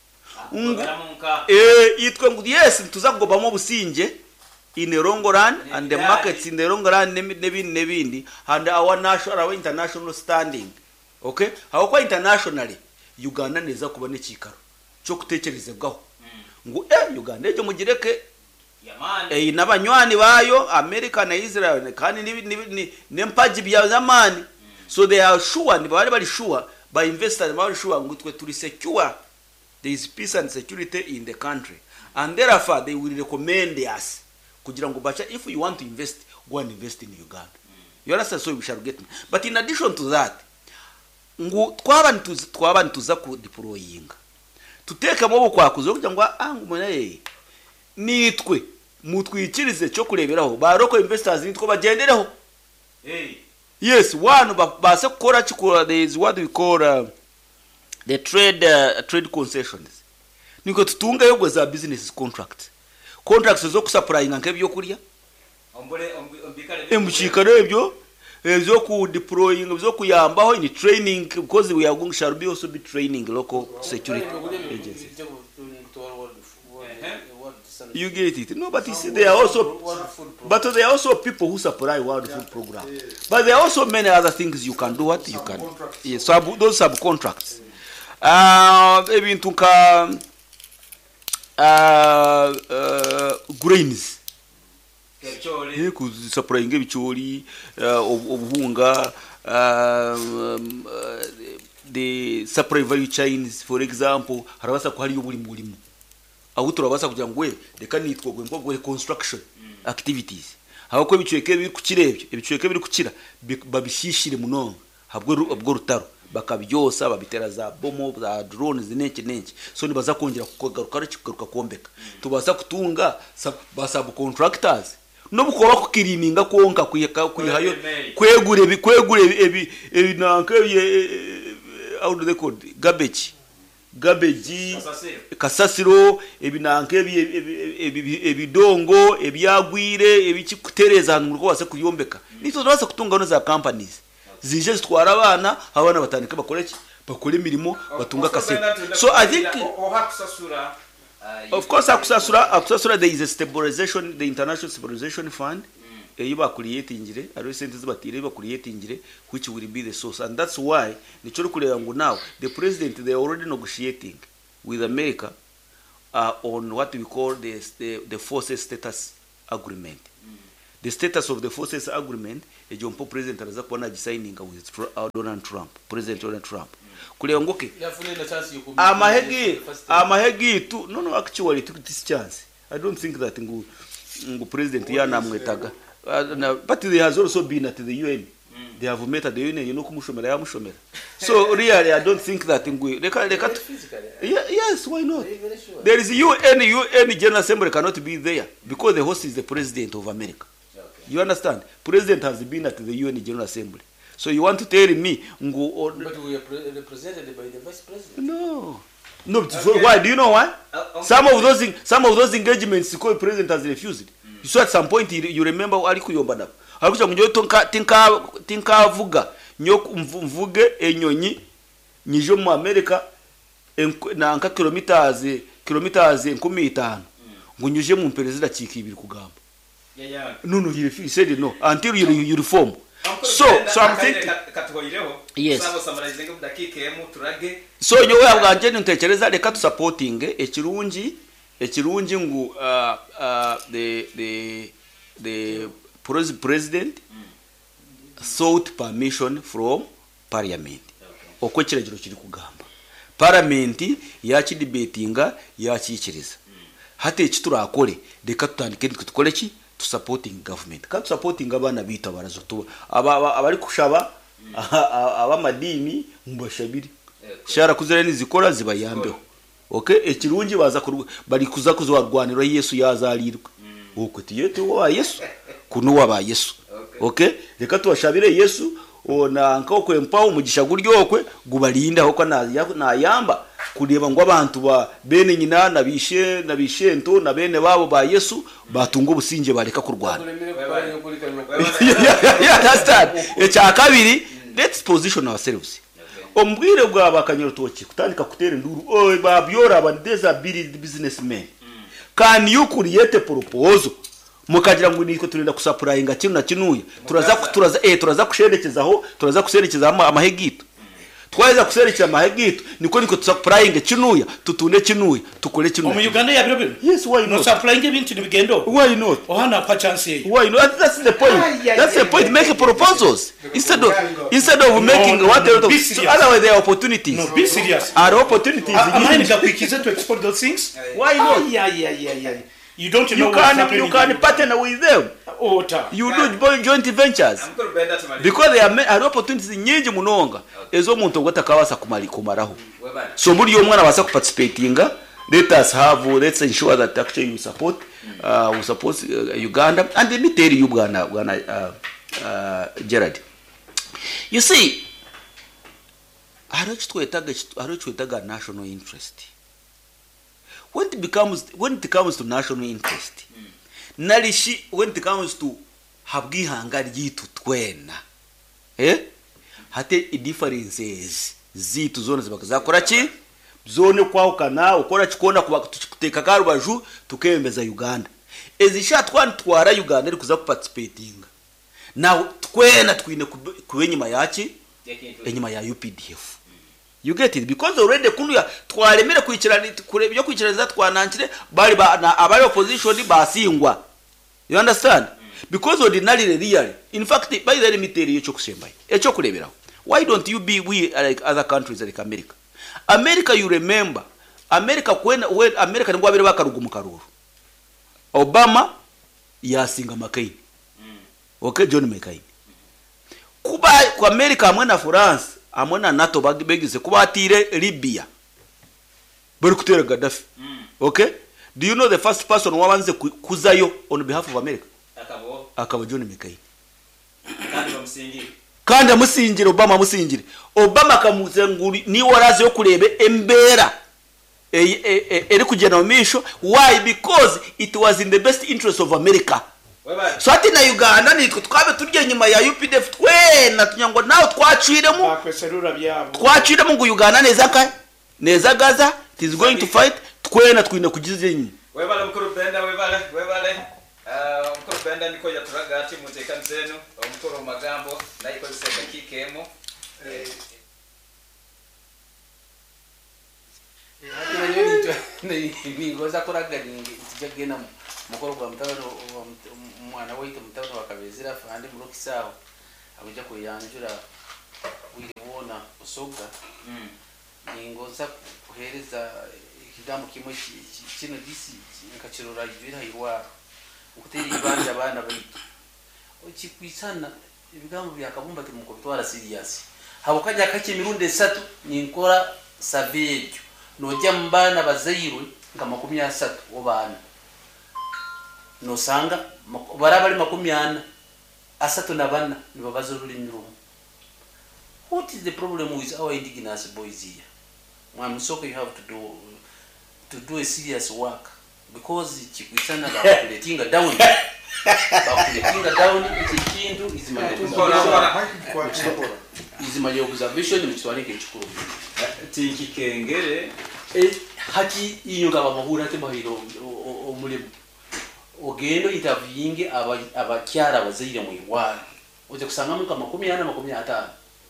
Eh, itwe yes tuza kugoba mu businge in the long run and the markets in the long run nebindi nebindi and our national our international standing. Okay? How kwa internationally Uganda neza kuba n'ikikaro cyo kutekerezebwaho. Ngo eh Uganda ejo mugireke yamani eh nabanywani bayo America na Israel kandi ni nempaji bya zamani. Mm. So they are sure ni bari bari sure by investors bari sure ngo twe turi secure, there is peace and security in the country, and therefore they will recommend us kugira ngo bacha if you want to invest go and invest in Uganda. Mm. You understand? So we shall get me. But in addition to that ngo twaba ntuza twaba ntuza ku deploying tuteka mobo kwa kuzo kugira ngo angu mwe nitwe mutwikirize cyo kureberaho baroko investors nitwe bagendereho. Hey. Yes, one base gukora chikora there is what we call uh, the trade uh, trade concessions. Niko tutunga yo za business contract. Contracts zo kusupplyinga nkebyo kurya. Ombole ombikale emuchikare ebyo ezo ku deploying zo kuyambaho in training because we are going shall be also be training local security agencies. You get it? No, but you see, there are also, but there are also people who supply World Food Program. But there are also many other things you can do. What you can, yes, so those subcontracts. Uh, maybe into uh, uh, grains. Yeah, because supplying ebichori, obuhunga, the supply value chains, for example, harabasa ko hari yobuli mulimo. Aho turabasa kugira ngo we reka nitwo gwe ngo construction activities. Aho ko bicueke biri kukirebye, ebicueke biri kukira babishishire muno. Habwo ubwo rutaro bakabyosa babitera za bomo za drones n'iki n'iki. So nibaza kongera kugaruka ariko kombeka. Tubasa kutunga basa contractors. No bukoba ku cleaninga konka kuyeka kuyihayo kwegure bikwegure ebi ebinanka how do they call it? Garbage. Garbage kasasiro ebinanka ebi ebidongo ebyagwire ebikikutereza hanu ko base kuyombeka. Nito basa kutunga no za companies. Zije zitwara abana abana batandika bakore ki bakore mirimo batunga kasete. So I think of course akusasura akusasura there is a stabilization, the international stabilization fund eh ba creatingire ari sentes batire ba creatingire which will be the source, and that's why nicho kureba ngo now the president they are already negotiating with America uh, on what we call the, the, the forces status agreement. Mm. The status of the forces agreement, a John Paul president araza kuona signing with uh, Donald Trump, President Donald Trump. Mm. Kule ngoke. Amahegi, amahegi tu, no no actually took this chance. I don't think that ngu, ngu president yana amwetaga. Uh, but they has also been at the U N. Mm. They have met at the U N, you know, kumushomera ya mushomera. So really, I don't think that ngu. Leka, leka, yeah, yes, why not? Sure? There is U N, U N General Assembly cannot be there because the host is the President of America. Okay. You understand? President has been at the U N General Assembly. So you want to tell me ngu? Or, but we are pre represented by the Vice President. No. No, okay. So why? Do you know why? Uh, okay. Some of those, some of those engagements, the President has refused. Mm. So at some point, you, you remember ali kuyomba Hakusha mnyo tonka tinka tinka vuga nyo mvuge enyonyi nyijo mu America na nka kilometers kilometers nkumi itanu ngunyuje mu perezida chiki ibiri kugamba. Yeah yeah. No no he said no until you you reform. So so I'm thinking yes. So nyo we abwanje ntekereza reka tu supporting ekirungi ekirungi ngu uh, uh, the the the president mm. sought permission from parliament. Okay. Okwe kiragiro kiri kugamba. Parliament yachi debatinga yakikiriza. Mm. Hate ekitura akole reka tutandike tukole ki to supporting government. Ka supporting abana bita barazo tuba abari kushaba mm. aba madini mbashabiri. Okay. Shara kuzere nizikora zibayambeho. Okay, ekirungi baza bari kuza kuzwarwanira Yesu yazalirwe. Mm. Okwe tiyeto wa Yesu kuno waba Yesu. Okay, okay? Reka tubashabire Yesu ona nko kwempa umugisha guryokwe gubarinda hoko na na yamba kureba ngo abantu ba bene nyina nabishe nabishento na bene babo ba Yesu batunga ubusinge bareka kurwana. Understand? Echa kabiri, let's position ourselves. Ombwire bwa bakanyoro toki kutandika kutera nduru oh babyora abandeza businessmen. Can you create a proposal mukagira ngo niko turenda kusupplyinga kintu na kinuya turaza turaza eh turaza kusherekezaho turaza kuserekeza amahegito twaiza kuserekeza amahegito niko niko tusupplyinga kinuya tutunde kinuya tukore kinuya mu Uganda ya biro yes why not supplyinga ibintu nibigendo why not ohana kwa chance ye why not that's the point that's the point make proposals instead of instead of making no, what no, no, otherwise there are opportunities no be serious are opportunities America quickly to export those things why not yeah yeah yeah yeah you don't you know can you can partner with them oh ta you do joint ventures because there are, are opportunities nyingi munonga okay. Ezo muntu gotakabasa kumali kumaraho so muri yo mwana basa kuparticipatinga let us have let's ensure that actually you support uh, we support uh, Uganda and let me tell you bwana bwana uh, uh, Gerard you see arochitwetaga arochitwetaga national interest. When it becomes when it comes to national interest, mm. narishi when it comes to habwihanga ryitu twena eh hate differences zitu zone zibakazakora ki zone kwaho kana ukora kikona kuteka karubaju tukemeza Uganda ezisha twantwara Uganda ari kuza kuparticipating now twena twine kubenyima yaki enyima ya U P D F. You get it because already kunuya twaremere kwikirana kureba yo kwikirana twanankire bari ba abari opposition basingwa. You understand? Mm. Because ordinarily really in fact by the limitary cyo kusemba echo kureberaho why don't you be we like other countries like America? America you remember America when when America ngo abere bakaruga mukaruru Obama yasinga McCain. Mm. Okay John McCain. Kuba kwa America hamwe na France amwe na NATO bagize kubatire Libya bari kutera Gaddafi. Mm. Okay, do you know the first person wabanze kuzayo on behalf of America? Akabo akabo John McCain. Kandi bamusingire kandi amusingire Obama amusingire Obama kamuzenguri ni waraze yo kurebe embera eri kugena mu misho why because it was in the best interest of America. So ati na Uganda nitwe twabe turye nyuma ya U P D F twena tunyango nawo twaciremo twaciremo ngo Uganda neza ka neza Gaza it is going to fight twena twine kugize nyine webale mukuru benda webale webale uh mukuru benda niko yaturaga ati mutekano zenu mukuru magambo naiko seka kikemo eh ningoza kuraganingi tijagena mukoro kwa mtano mwana waite mtano wakabezira fandi murokisaho abuja kuyanjura wibona usoga mm ningoza kuhereza ikidamu kimwe kino disi nkachirora ijwira irwa ukuteri ibanja abana baito okikwisana ibigambo byakabumba kimuko bitwara serious habukanya kake mirundi esatu ninkora savejo nojya mbana bazayirwe nga makumi asatu obana no sanga barabali makumi ana asatu na bana nibabazo rulimi rumu. What is the problem with our indigenous boys here? Mwana Musoke, you have to do to do a serious work because chikwisana bakuletinga down bakuletinga down ikintu izimanye observation mutwalike chikuru tinki kengere eh haki inyunga bamahura te mahiro omulemu ogendo interviewing aba abakyara abazire mu iwala oje kusanga mu makumi ana makumi atano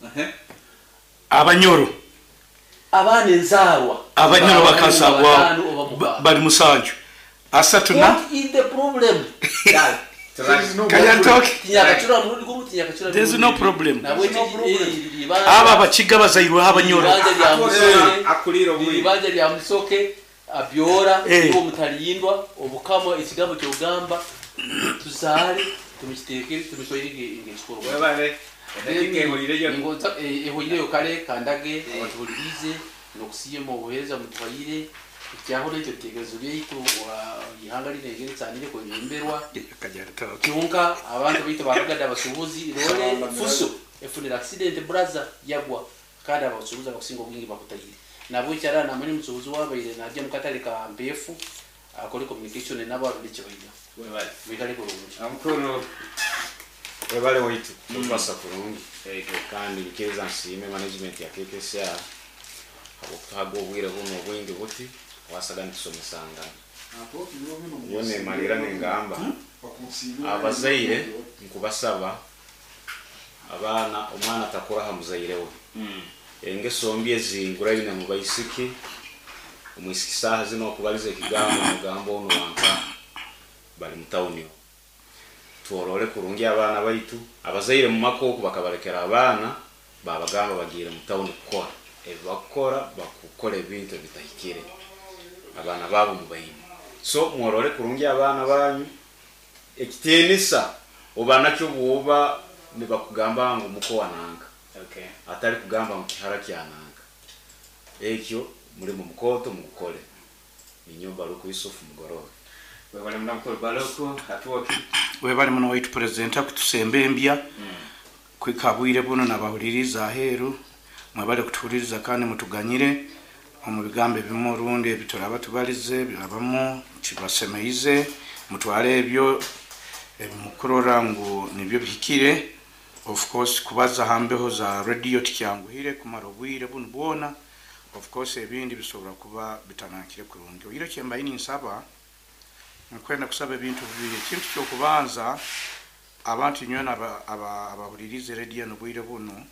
abanyoro abana enzarwa abanyoro bakasagwa bali musanju asatu na what is the problem Can you talk? There's no problem. Aba bachiga bazayirwa abanyoro akuliro ibanja lya Musoke abyora ngo mutalindwa obukama ikigabo cyo gamba tuzare tumikiteke tumisoyirige ingekoro webale ngo ehurire yo kare kandage abatulize no kusiyemo ubuheza mutwayire icyahora icyo tegezo byeito wa ihanga rinegere cyane ko nyemberwa cyunka abantu bito baragada basubuzi role fuso efunira accident brother yagwa kada basubuza bakusingo bwingi bakutayire nabo cyara na muri mutsubuzi wabayire najye mukatale ka mpefu akore communication nabo abike bayira webale bikale ko rungi amukoro webale waitu tupasa kurungi eko kandi bikeza nsime management ya K K C R abo tago bwira buno bwingi buti wasaga ntisomesanga yone malira nengamba abazaire nkubasaba abana omwana takora hamuzayire we enge sombye zingura bine mu bayisiki umwisikisaha zino kubalize kigambo mugambo ono wanka bali mutawuni tuorole kurungi abana baitu abazaire mu makoko bakabarekera abana babagamba bagire mutawuni kukora ebakora bakukora ebintu bitahikire abana babo mubayini so muorole kurungi abana banyu ekitenisa obana cyo buba ni bakugamba ngo muko wananga okay atari kugamba mu kihara kyananga ekyo muri mu mukoto mukole ninyumba ruko Yusufu mugorowe webale mnamukolo baloko hatuoki webale muno waitu presenter kutusembembya mm. kwikabwire buno nabahuririza heru mwabale kuturiza kandi mutuganyire mu bigambe bimurundi ebitora batubalize birabamo kibasemeize mutware ebyo ebimukorora ngo nibyo bihikire of course kubaza hambeho za radio tikyanguhire kumarobwire buno bona of course ebindi bisobora kuba bitanakire kurungi oyiro kyemba ini nsaba nkwenda kusaba ebintu bibiri kintu cyo kubanza abantu nywena abahuririze radio nobwire buno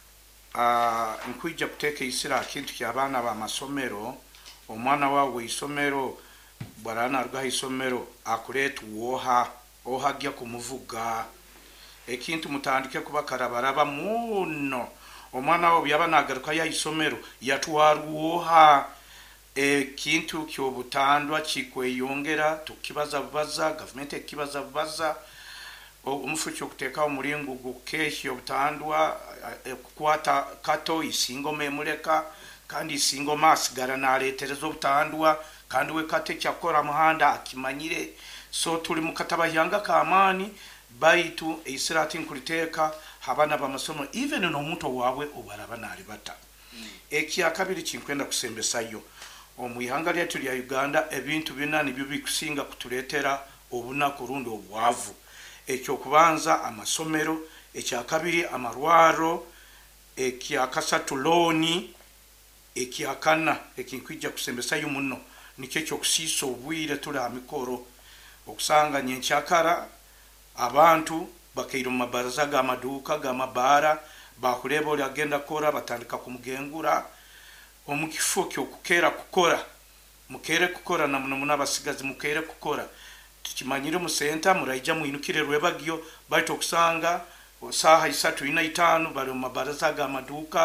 ah uh, nkwija kuteka isira kintu kyabana ba masomero omwana wawe isomero barana rwa isomero akuretu woha ohagya kumuvuga ekintu mutandike kubakara baraba muno omwana wawe yabanagaruka ya isomero yatwaruha ekintu kyobutandwa kikweyongera tukibaza baza government ekibaza baza umufucho kuteka umuringo gukeshyo butandwa kukwata kato isingo memuleka kandi isingo masigara na leterezo butandwa kandi we kate cyakora muhanda akimanyire so tuli mukatabayanga kamani baitu isirati nkuliteka habana bamasomo even no muto wawe obaraba nali bata mm. eki akabiri kinkwenda kusembesayo omuyihanga lyetu lya Uganda ebintu binani byo bikusinga kutuletera obuna kurundi obwavu ekyo kubanza amasomero ekya kabiri amarwaro ekya kasatu loni ekya kana ekinkwija kusembesayo muno nikyo cyo kusiso obwire tula amikoro okusanga nyenkyakara abantu bakairo mabaraza ga maduka ga mabara bakuleba oli agenda kora batandika kumugengura omukifo kyo kukera kukora mukere kukora na muno muno abasigazi mukere kukora tukimanyire mu center murayija muinukire rwebagyo baito okusanga saha isatu ina itanu bali mu mabaraza ga maduka